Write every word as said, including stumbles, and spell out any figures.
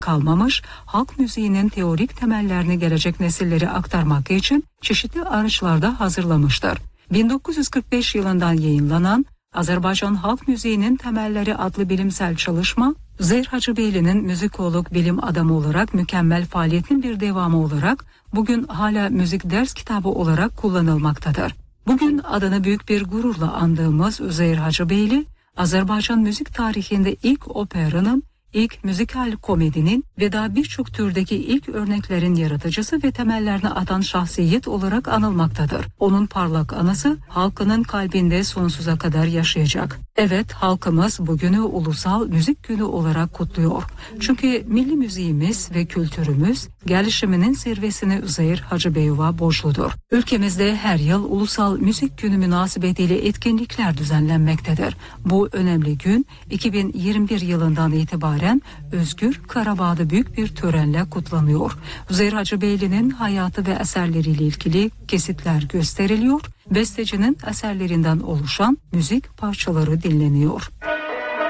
kalmamış, halk müziğinin teorik temellerini gelecek nesillere aktarmak için çeşitli araçlarda hazırlamıştır. bin dokuz yüz kırk beş yılından yayınlanan Azerbaycan Halk Müziğinin Temelleri adlı bilimsel çalışma, Üzeyir Hacıbeyli'nin müzikolog bilim adamı olarak mükemmel faaliyetin bir devamı olarak bugün hala müzik ders kitabı olarak kullanılmaktadır. Bugün adını büyük bir gururla andığımız Üzeyir Hacıbeyli, Azerbaycan müzik tarihinde ilk operanın, ilk müzikal komedinin ve daha birçok türdeki ilk örneklerin yaratıcısı ve temellerini atan şahsiyet olarak anılmaktadır. Onun parlak anısı halkının kalbinde sonsuza kadar yaşayacak. Evet, halkımız bugünü Ulusal Müzik Günü olarak kutluyor. Çünkü milli müziğimiz ve kültürümüz gelişiminin zirvesine Üzeyir Hacıbeyova borçludur. Ülkemizde her yıl Ulusal Müzik Günü münasebetiyle etkinlikler düzenlenmektedir. Bu önemli gün iki bin yirmi bir yılından itibaren Özgür Karabağ'da büyük bir törenle kutlanıyor. Üzeyir Hacıbeyli'nin hayatı ve eserleriyle ilgili kesitler gösteriliyor. Bestecinin eserlerinden oluşan müzik parçaları dinleniyor.